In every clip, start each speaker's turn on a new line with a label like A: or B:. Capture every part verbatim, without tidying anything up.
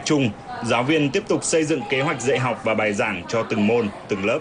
A: chung, giáo viên tiếp tục xây dựng kế hoạch dạy học và bài giảng cho từng môn, từng lớp.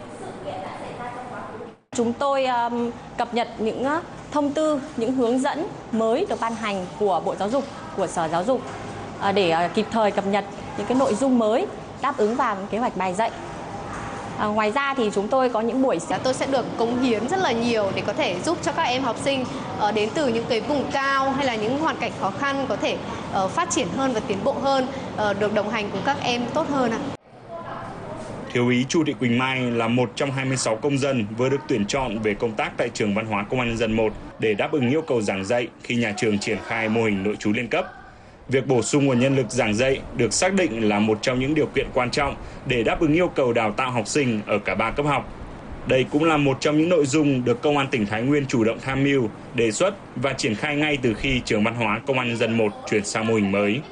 B: Chúng tôi um, cập nhật những uh, thông tư, những hướng dẫn mới được ban hành của Bộ Giáo dục, của Sở Giáo dục uh, để uh, kịp thời cập nhật những cái nội dung mới đáp ứng vào kế hoạch bài dạy. À, ngoài ra thì chúng tôi có những buổi
C: tôi sẽ được cống hiến rất là nhiều để có thể giúp cho các em học sinh uh, đến từ những cái vùng cao hay là những hoàn cảnh khó khăn có thể uh, phát triển hơn và tiến bộ hơn, uh, được đồng hành cùng các em tốt hơn ạ.
A: Thiếu úy Chu Thị Quỳnh Mai là một trong hai mươi sáu công dân vừa được tuyển chọn về công tác tại Trường Văn hóa Công an Nhân dân một để đáp ứng yêu cầu giảng dạy khi nhà trường triển khai mô hình nội trú liên cấp. Việc bổ sung nguồn nhân lực giảng dạy được xác định là một trong những điều kiện quan trọng để đáp ứng yêu cầu đào tạo học sinh ở cả ba cấp học. Đây cũng là một trong những nội dung được Công an tỉnh Thái Nguyên chủ động tham mưu, đề xuất và triển khai ngay từ khi Trường Văn hóa Công an Nhân dân một chuyển sang mô hình mới.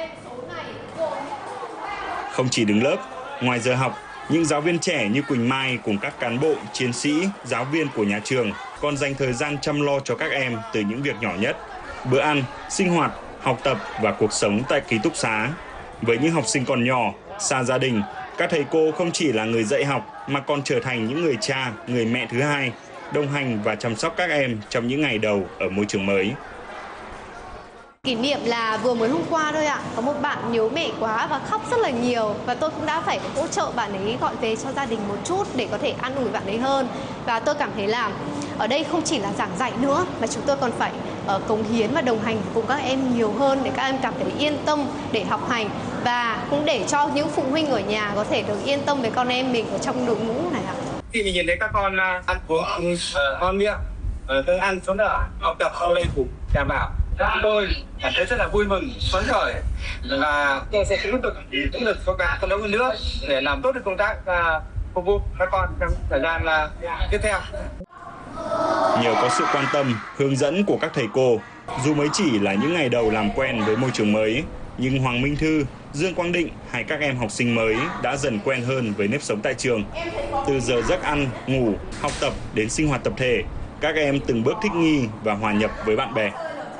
A: Không chỉ đứng lớp, ngoài giờ học, những giáo viên trẻ như Quỳnh Mai cùng các cán bộ, chiến sĩ, giáo viên của nhà trường còn dành thời gian chăm lo cho các em từ những việc nhỏ nhất, bữa ăn, sinh hoạt, học tập và cuộc sống tại ký túc xá. Với những học sinh còn nhỏ, xa gia đình, các thầy cô không chỉ là người dạy học mà còn trở thành những người cha, người mẹ thứ hai, đồng hành và chăm sóc các em trong những ngày đầu ở môi trường mới.
C: Kỷ niệm là vừa mới hôm qua thôi ạ, có một bạn nhớ mẹ quá và khóc rất là nhiều và tôi cũng đã phải hỗ trợ bạn ấy gọi về cho gia đình một chút để có thể an ủi bạn ấy hơn. Và tôi cảm thấy là ở đây không chỉ là giảng dạy nữa mà chúng tôi còn phải uh, cống hiến và đồng hành cùng các em nhiều hơn để các em cảm thấy yên tâm để học hành và cũng để cho những phụ huynh ở nhà có thể được yên tâm với con em mình ở trong đội ngũ này ạ.
D: Khi mình nhìn thấy các con uh, ăn uống uh, ngon miệng, uh, thức ăn sống đỡ, học tập sau đây cũng đảm bảo. Tôi cảm thấy rất là vui mừng, phấn khởi và tôi sẽ tiếp tục nỗ lực cố gắng phấn đấu hơn nữa để làm tốt được công tác và phục vụ các con trong thời gian tiếp theo.
A: Nhờ có sự quan tâm, hướng dẫn của các thầy cô, dù mới chỉ là những ngày đầu làm quen với môi trường mới, nhưng Hoàng Minh Thư, Dương Quang Định hay các em học sinh mới đã dần quen hơn với nếp sống tại trường. Từ giờ giấc ăn, ngủ, học tập đến sinh hoạt tập thể, các em từng bước thích nghi và hòa nhập với bạn bè.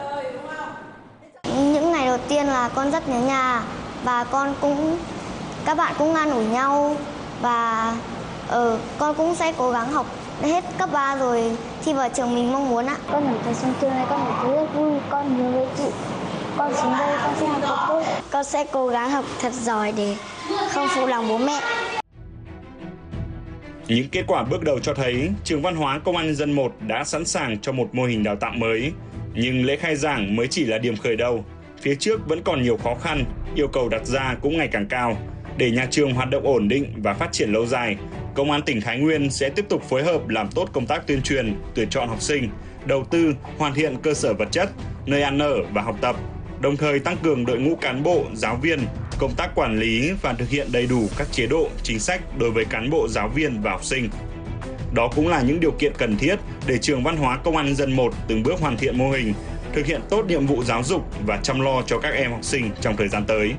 E: Những ngày đầu tiên là con rất nhớ nhà và con cũng các bạn cũng an ủi nhau và ờ, con cũng sẽ cố gắng học hết cấp ba rồi thi vào trường mình mong muốn ạ.
F: Con ở tại sân trường này con thấy rất vui, con nhớ với chị. Con xuống đây con sẽ học thật tốt.
E: Con sẽ cố gắng học thật giỏi để không phụ lòng bố mẹ.
A: Những kết quả bước đầu cho thấy Trường Văn hóa Công an Nhân dân một đã sẵn sàng cho một mô hình đào tạo mới. Nhưng lễ khai giảng mới chỉ là điểm khởi đầu. Phía trước vẫn còn nhiều khó khăn, yêu cầu đặt ra cũng ngày càng cao. Để nhà trường hoạt động ổn định và phát triển lâu dài, Công an tỉnh Thái Nguyên sẽ tiếp tục phối hợp làm tốt công tác tuyên truyền, tuyển chọn học sinh, đầu tư, hoàn thiện cơ sở vật chất, nơi ăn ở và học tập, đồng thời tăng cường đội ngũ cán bộ, giáo viên, công tác quản lý và thực hiện đầy đủ các chế độ, chính sách đối với cán bộ, giáo viên và học sinh. Đó cũng là những điều kiện cần thiết để Trường Văn hóa Công an Nhân dân một từng bước hoàn thiện mô hình, thực hiện tốt nhiệm vụ giáo dục và chăm lo cho các em học sinh trong thời gian tới.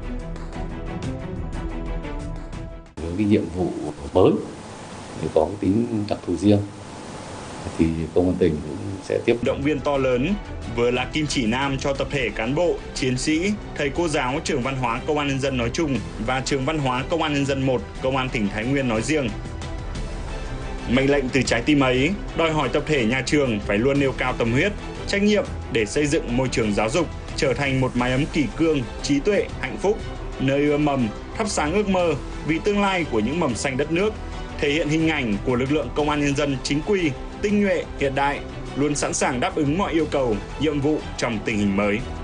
G: Với cái nhiệm vụ mới thì có cái tính đặc thù riêng thì Công an tỉnh cũng sẽ tiếp
A: động viên to lớn, vừa là kim chỉ nam cho tập thể cán bộ, chiến sĩ, thầy cô giáo Trường Văn hóa Công an Nhân dân nói chung và Trường Văn hóa Công an Nhân dân một, Công an tỉnh Thái Nguyên nói riêng. Mệnh lệnh từ trái tim ấy đòi hỏi tập thể nhà trường phải luôn nêu cao tâm huyết, trách nhiệm để xây dựng môi trường giáo dục trở thành một mái ấm kỷ cương, trí tuệ, hạnh phúc, nơi ươm mầm, thắp sáng ước mơ vì tương lai của những mầm xanh đất nước, thể hiện hình ảnh của lực lượng công an nhân dân chính quy, tinh nhuệ, hiện đại, luôn sẵn sàng đáp ứng mọi yêu cầu, nhiệm vụ trong tình hình mới.